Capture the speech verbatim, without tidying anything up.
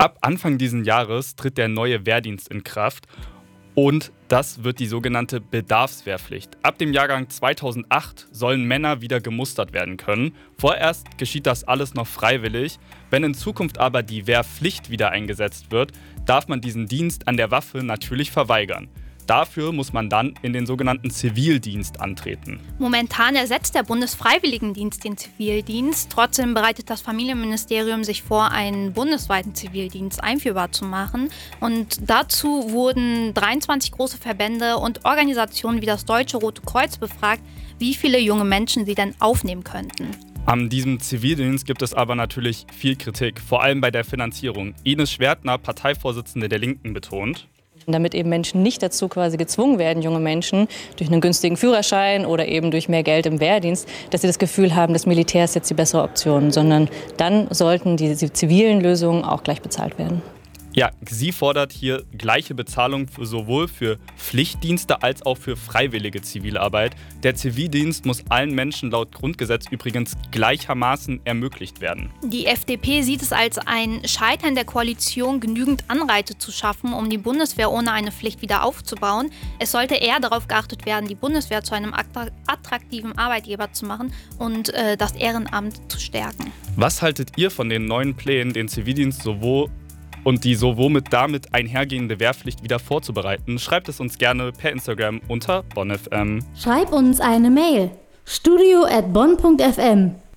Ab Anfang dieses Jahres tritt der neue Wehrdienst in Kraft und das wird die sogenannte Bedarfswehrpflicht. Ab dem Jahrgang zweitausendacht sollen Männer wieder gemustert werden können. Vorerst geschieht das alles noch freiwillig. Wenn in Zukunft aber die Wehrpflicht wieder eingesetzt wird, darf man diesen Dienst an der Waffe natürlich verweigern. Dafür muss man dann in den sogenannten Zivildienst antreten. Momentan ersetzt der Bundesfreiwilligendienst den Zivildienst. Trotzdem bereitet das Familienministerium sich vor, einen bundesweiten Zivildienst einführbar zu machen. Und dazu wurden dreiundzwanzig große Verbände und Organisationen wie das Deutsche Rote Kreuz befragt, wie viele junge Menschen sie denn aufnehmen könnten. An diesem Zivildienst gibt es aber natürlich viel Kritik, vor allem bei der Finanzierung. Ines Schwertner, Parteivorsitzende der Linken, betont: Damit eben Menschen nicht dazu quasi gezwungen werden, junge Menschen, durch einen günstigen Führerschein oder eben durch mehr Geld im Wehrdienst, dass sie das Gefühl haben, das Militär ist jetzt die bessere Option, sondern dann sollten die zivilen Lösungen auch gleich bezahlt werden. Ja, sie fordert hier gleiche Bezahlung für sowohl für Pflichtdienste als auch für freiwillige Zivilarbeit. Der Zivildienst muss allen Menschen laut Grundgesetz übrigens gleichermaßen ermöglicht werden. Die F D P sieht es als ein Scheitern der Koalition, genügend Anreize zu schaffen, um die Bundeswehr ohne eine Pflicht wieder aufzubauen. Es sollte eher darauf geachtet werden, die Bundeswehr zu einem attraktiven Arbeitgeber zu machen und äh, das Ehrenamt zu stärken. Was haltet ihr von den neuen Plänen, den Zivildienst sowohl und die so womit damit einhergehende Wehrpflicht wieder vorzubereiten? Schreibt es uns gerne per Instagram unter bonn punkt f m. Schreib uns eine Mail: studio at bonn punkt f m.